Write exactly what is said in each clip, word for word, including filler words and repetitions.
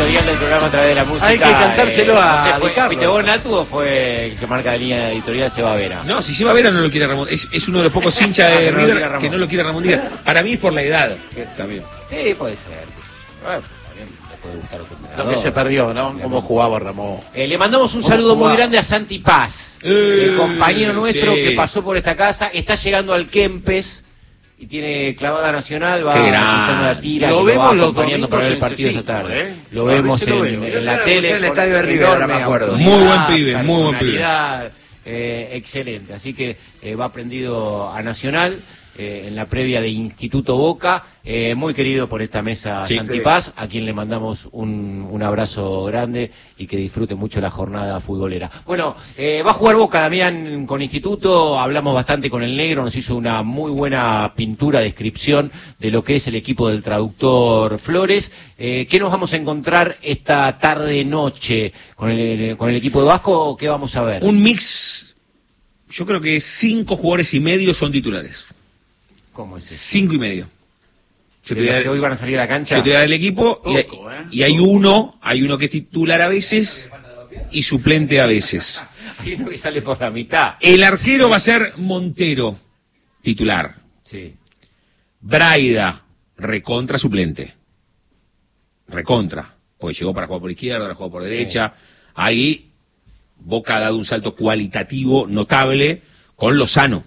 editorial del programa a través de la música. Hay que cantárselo eh, a no sé, fue, Ricardo. ¿fuiste vos, Natu, o fue el que marca la línea editorial Seba Vera? No, si Seba Vera no lo quiere Ramón. Es, es uno de los pocos hinchas de que no lo River quiere Ramón. que no lo quiere Ramón Díaz. Para mí es por la edad. También. Sí, puede ser. Bueno, también le puede gustar otro Lo entrenador. que se perdió, ¿no? Cómo jugaba Ramón. Eh, le mandamos un ¿Cómo saludo muy jugaba? grande a Santi Paz, Eh, el compañero nuestro sí. que pasó por esta casa, está llegando al Kempes y tiene clavada Nacional, va Qué grande. escuchando la tira, Lo que vemos va los acompañando para ver el domingos partido en esta C cinco, tarde. ¿eh? Lo A ver vemos si lo en, veo. en Yo la lo tele. escuché en el con estadio de River, ahora me enorme acuerdo. autoridad, Muy buen pibe, muy buen pibe. personalidad, eh, excelente, así que eh, va prendido a Nacional. Eh, en la previa de Instituto Boca, eh, muy querido por esta mesa Sí, Santi sí. Paz, a quien le mandamos un, un abrazo grande y que disfrute mucho la jornada futbolera. Bueno, eh, va a jugar Boca, Damián, con Instituto, hablamos bastante con el negro, nos hizo una muy buena pintura, descripción de lo que es el equipo del traductor Flores. Eh, ¿Qué nos vamos a encontrar esta tarde-noche con el, con el equipo de Vasco? ¿Qué vamos a ver? Un mix, yo creo que cinco jugadores y medio son titulares. ¿Cómo es eso? Cinco y medio. Yo te ¿De voy a los dar- que hoy van a salir a la cancha? Yo te voy a dar el equipo y, hay, Poco, ¿eh? y hay uno, hay uno que es titular a veces y suplente a veces. Hay uno que sale por la mitad. El arquero va a ser Montero, titular. Sí. Braida, recontra suplente. Recontra. Porque llegó para jugar por izquierda, ahora juega por derecha. Ahí Boca ha dado un salto cualitativo notable con Lozano.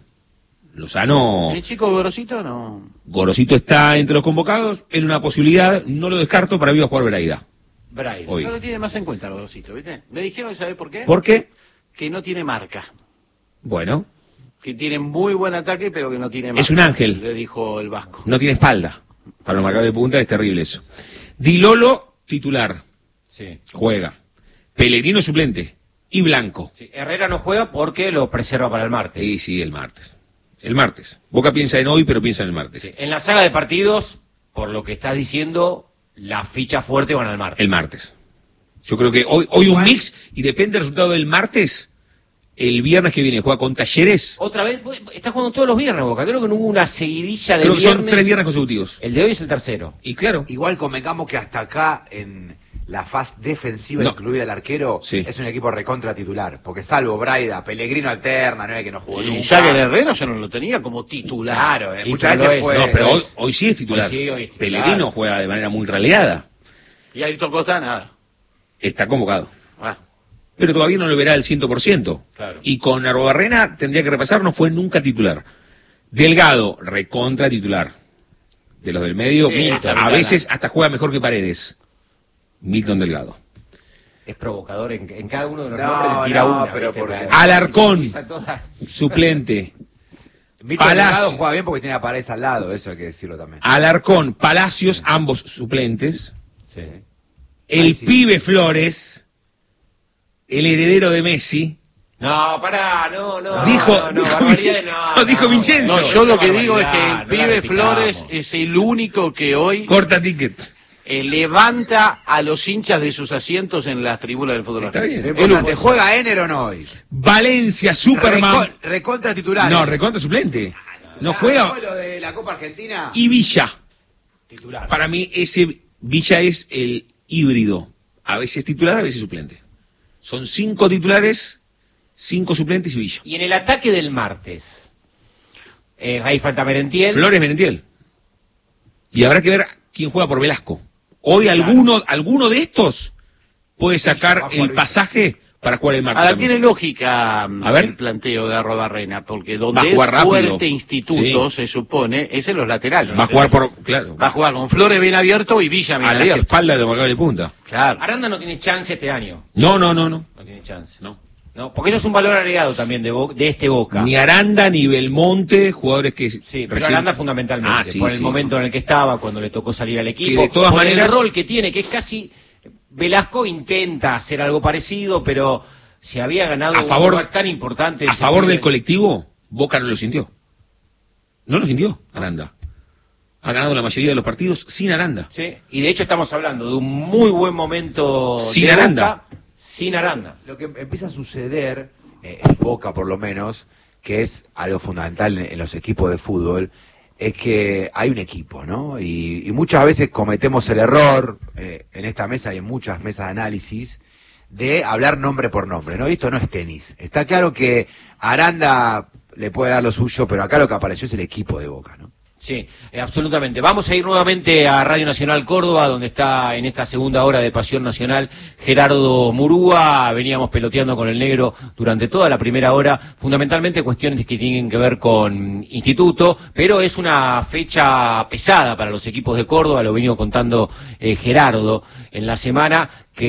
Lozano, ¿El chico Gorosito no? Gorosito está entre los convocados, es una posibilidad, no lo descarto, para mí va a jugar Braida. Braille. Hoy. No lo tiene más en cuenta Gorosito, ¿viste? Me dijeron, ¿sabes por qué? ¿Por qué? Que no tiene marca. Bueno, Que tiene muy buen ataque, pero que no tiene marca. Es un ángel. Le dijo el Vasco. no tiene espalda. Para los marcadores de punta es terrible eso. Di Lolo, titular, Sí. juega. Pellegrino, suplente. Y Blanco. Sí, Herrera no juega porque lo preserva para el martes. Sí, sí, el martes. El martes. Boca piensa en hoy, pero piensa en el martes. Sí. En la saga de partidos, por lo que estás diciendo, las fichas fuertes van al martes. El martes. Yo creo que hoy, hoy un mix, y depende del resultado del martes, el viernes que viene juega con Talleres. Otra vez, estás jugando todos los viernes, Boca. Creo que no hubo una seguidilla de Creo que viernes. son tres viernes consecutivos. El de hoy es el tercero. Y claro, Igual convengamos que hasta acá, en la faz defensiva, No. incluida el arquero, Sí. es un equipo recontra titular. Porque salvo Braida, Pellegrino alterna, no es que no jugó Y nunca. Jagger Herrera yo no lo tenía como titular. Claro, eh, Y muchas pero veces lo es. fue... no, pero es- hoy, hoy sí es titular. Hoy sí, hoy es titular. Pellegrino juega de manera muy raleada. Y Ayrton Costa, nada. Está convocado. Ah, Pero todavía no lo verá al cien por ciento. Claro. Y con Arrobarrena tendría que repasar, no fue nunca titular. Delgado, recontra titular. De los del medio, Sí, Milton. esa A ventana. veces hasta juega mejor que Paredes. Milton Delgado. Es provocador en, en cada uno de los No, nombres. le tira no, una, pero ¿viste? porque- Para- Alarcón. Esa toda- Suplente. Milton Palacio. Delgado juega bien porque tiene a Paredes al lado, eso hay que decirlo también. Alarcón, Palacios, ambos suplentes. Sí. El Ahí sí. pibe Flores, el heredero de Messi. No, pará, no, no. Dijo- no, no, dijo- barbaridades, no, no, dijo Vincenzo. no, yo lo que digo es que barbaridad, el no la pibe repitamos. Flores es el único que hoy Corta ticket. eh, levanta a los hinchas de sus asientos en las tribunas del fútbol Está argentino. bien. Lo importante, ¿juega Ener o no hoy? Valencia, Superman. Recon- recontra titular. No, eh. recontra suplente. No Ah, juega. ¿fue lo de la Copa Argentina? Y Villa. Titular. Para mí ese Villa es el híbrido. A veces titular, a veces suplente. Son cinco titulares, cinco suplentes y Villa. Y en el ataque del martes, eh, ahí falta Merentiel. Flores Merentiel. Y habrá que ver quién juega por Velasco. Hoy alguno, alguno de estos puede sacar va a jugar el pasaje para jugar el martes. Ahora también. tiene lógica mm, A ver. el planteo de Arrobarrena, porque Va a donde es jugar rápido. fuerte Instituto, Sí. se supone, es en los laterales. Va a jugar por, claro, Va a jugar con Flores bien abierto y Villa bien a las abierto. espaldas de marcador de punta. Claro. Aranda no tiene chance este año. No, no, no, no. No tiene chance. No. No, porque eso es un valor agregado también de, Bo- de este Boca. Ni Aranda ni Belmonte, jugadores que Sí, pero recién- Aranda fundamentalmente, Ah, sí, por el sí. momento en el que estaba, cuando le tocó salir al equipo, Que de todas por maneras- el rol que tiene, que es casi... Velasco intenta hacer algo parecido, pero se había ganado A favor- un lugar tan importante... A se favor puede- del colectivo, Boca no lo sintió. No lo sintió, Aranda. Ha ganado la mayoría de los partidos sin Aranda. Sí, y de hecho estamos hablando de un muy buen momento Sin de Aranda. Boca, sin Aranda. Lo que empieza a suceder, eh, en Boca por lo menos, que es algo fundamental en, en los equipos de fútbol, es que hay un equipo, ¿no? Y, y muchas veces cometemos el error, eh, en esta mesa y en muchas mesas de análisis, de hablar nombre por nombre, ¿no? Y esto no es tenis. Está claro que Aranda le puede dar lo suyo, pero acá lo que apareció es el equipo de Boca, ¿no? Sí, eh, absolutamente. Vamos a ir nuevamente a Radio Nacional Córdoba, donde está en esta segunda hora de Pasión Nacional Gerardo Murúa. Veníamos peloteando con el negro durante toda la primera hora, fundamentalmente cuestiones que tienen que ver con Instituto, pero es una fecha pesada para los equipos de Córdoba, lo venido contando eh, Gerardo en la semana,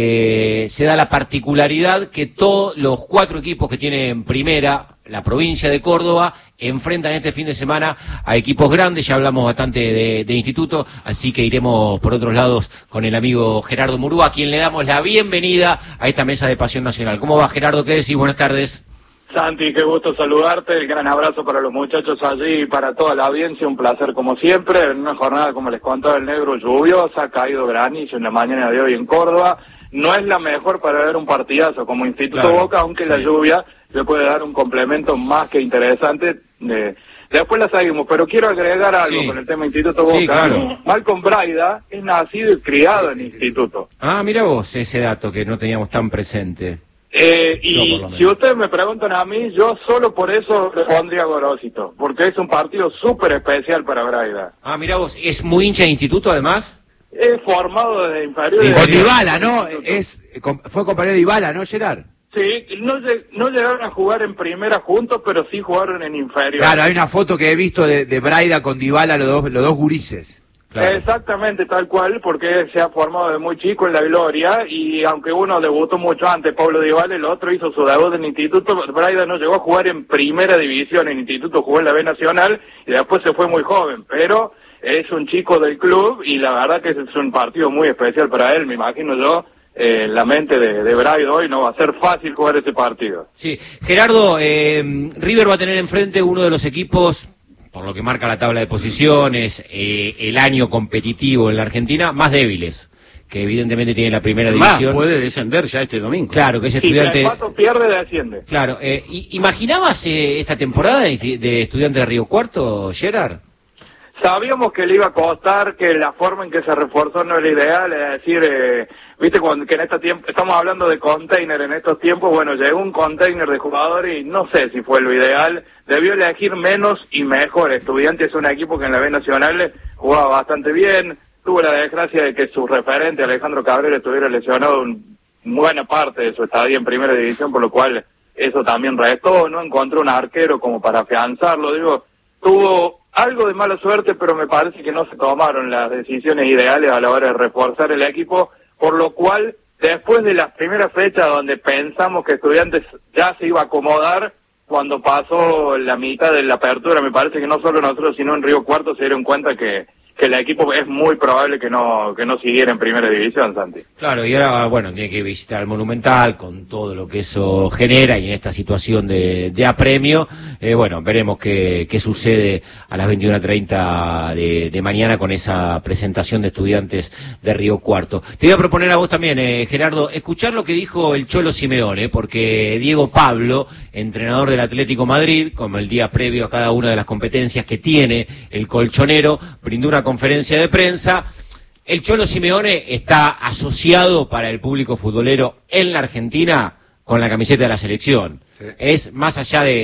que se da la particularidad que todos los cuatro equipos que tienen primera, la provincia de Córdoba, enfrentan este fin de semana a equipos grandes. Ya hablamos bastante de, de Instituto, así que iremos por otros lados con el amigo Gerardo Murúa, a quien le damos la bienvenida a esta mesa de Pasión Nacional. ¿Cómo va, Gerardo? ¿Qué decís? Buenas tardes. Santi, qué gusto saludarte, el gran abrazo para los muchachos allí y para toda la audiencia, un placer como siempre, en una jornada, como les contaba el negro, lluviosa, ha caído granizo en la mañana de hoy en Córdoba. No es la mejor para ver un partidazo como Instituto claro, Boca, aunque sí. La lluvia le puede dar un complemento más que interesante. Eh, después la seguimos, pero quiero agregar algo sí. con el tema Instituto Boca. Sí, claro. Malcolm Braida es nacido y criado en Instituto. Ah, mira vos ese dato que no teníamos tan presente. Eh, y si ustedes me preguntan a mí, yo solo por eso le pondría Gorosito, porque es un partido súper especial para Braida. Ah, mira vos, ¿es muy hincha de Instituto además? Es formado desde inferiores. Con Dybala, ¿no? Es, fue compañero de Dybala, ¿no, Gerard? Sí, no, no llegaron a jugar en primera juntos, pero sí jugaron en inferior. Claro, hay una foto que he visto de, de Braida con Dybala, los dos, los dos gurises. Claro. Exactamente, tal cual, porque se ha formado de muy chico en la Gloria, y aunque uno debutó mucho antes, Pablo Dybala, el otro hizo su debut en Instituto. Braida no llegó a jugar en primera división, en Instituto jugó en la B Nacional, y después se fue muy joven, pero es un chico del club, y la verdad que es un partido muy especial para él, me imagino yo. Eh, la mente de, de Braida hoy no va a ser fácil jugar ese partido. Sí, Gerardo, eh, River va a tener enfrente uno de los equipos, por lo que marca la tabla de posiciones, eh, el año competitivo en la Argentina, más débiles, que evidentemente tiene la primera división. Más puede descender ya este domingo. Claro, que es Estudiante. Si el Pato pierde, desciende. Claro, eh, ¿imaginabas eh, esta temporada de, de Estudiante de Río Cuarto, Gerard? Sabíamos que le iba a costar, que la forma en que se reforzó no era ideal, es decir, eh, viste cuando, que en este tiempo, estamos hablando de container en estos tiempos, bueno, llegó un container de jugadores y no sé si fue lo ideal, debió elegir menos y mejor. Estudiantes es un equipo que en la B Nacional jugaba bastante bien, tuvo la desgracia de que su referente Alejandro Cabrera estuviera lesionado en buena parte de su estadía en primera división, por lo cual eso también restó, no encontró un arquero como para afianzarlo, digo, tuvo algo de mala suerte, pero me parece que no se tomaron las decisiones ideales a la hora de reforzar el equipo, por lo cual, después de las primeras fechas donde pensamos que Estudiantes ya se iba a acomodar, cuando pasó la mitad de la apertura, me parece que no solo nosotros, sino en Río Cuarto se dieron cuenta que, que el equipo es muy probable que no que no siguiera en primera división, Santi. Claro, y ahora, bueno, tiene que visitar el Monumental con todo lo que eso genera, y en esta situación de, de apremio, eh, bueno, veremos qué, qué sucede a las veintiuna treinta de, de mañana con esa presentación de Estudiantes de Río Cuarto. Te voy a proponer a vos también, eh, Gerardo, escuchar lo que dijo el Cholo Simeone, porque Diego Pablo, entrenador del Atlético Madrid, como el día previo a cada una de las competencias que tiene el colchonero, brindó una conferencia de prensa. El Cholo Simeone está asociado para el público futbolero en la Argentina con la camiseta de la selección. Sí. Es más allá de